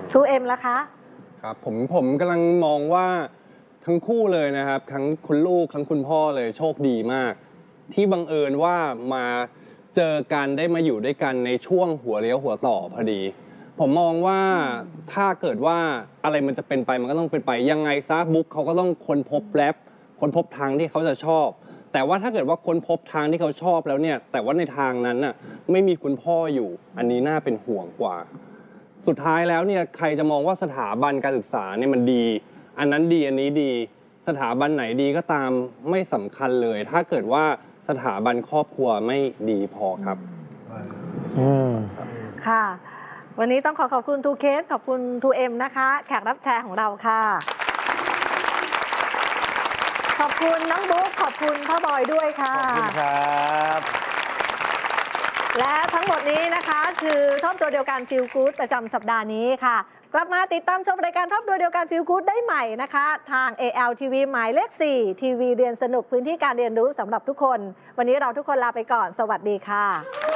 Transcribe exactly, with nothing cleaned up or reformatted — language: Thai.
ทรูเอ็มล่ะคะครับผมผมกำลังมองว่าทั้งคู่เลยนะครับทั้งคุณลูกทั้งคุณพ่อเลยโชคดีมากที่บังเอิญว่ามาเจอกันได้มาอยู่ด้วยกันในช่วงหัวเลี้ยวหัวต่อพอดีผมมองว่าถ้าเกิดว่าอะไรมันจะเป็นไปมันก็ต้องเป็นไปยังไงซะบุ๊กเขาก็ต้องค้นพบแรปค้นพบทางที่เขาจะชอบแต่ว่าถ้าเกิดว่าค้นพบทางที่เขาชอบแล้วเนี่ยแต่ว่าในทางนั้นน่ะไม่มีคุณพ่ออยู่อันนี้น่าเป็นห่วงกว่าสุดท้ายแล้วเนี่ยใครจะมองว่าสถาบันการศึกษาเนี่ยมันดีอันนั้นดีอันนี้ดีสถาบันไหนดีก็ตามไม่สำคัญเลยถ้าเกิดว่าสถาบันครอบครัวไม่ดีพอครับอืมค่ะวันนี้ต้องขอขอบคุณทูเคสขอบคุณทูเอ็มนะคะแขกรับแชร์ของเราค่ะขอบคุณน้องบุ๊กขอบคุณพ่อบอยด้วยค่ะขอบคุณครับและทั้งหมดนี้นะคะคือท็อปตัวเดียวกันฟีลกู๊ดประจำสัปดาห์นี้ค่ะกลับมาติดตามชมรายการท็อปตัวเดียวกันฟีลกู๊ดได้ใหม่นะคะทาง เอ แอล ที วี หมายเลขสี่ทีวีเรียนสนุกพื้นที่การเรียนรู้สำหรับทุกคนวันนี้เราทุกคนลาไปก่อนสวัสดีค่ะ